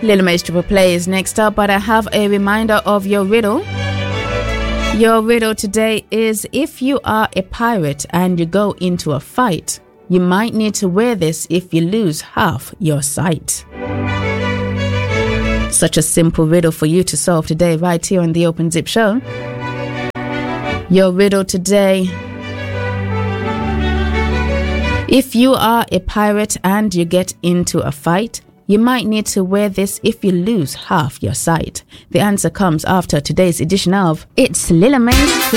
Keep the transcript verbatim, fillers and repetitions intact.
Little Maze Triple Play is next up, but I have a reminder of your riddle. Your riddle today is: if you are a pirate and you go into a fight, you might need to wear this if you lose half your sight. Such a simple riddle for you to solve today right here on the Open Zip Show. Your riddle today: if you are a pirate and you get into a fight, you might need to wear this if you lose half your sight. The answer comes after today's edition of It's Little Maze.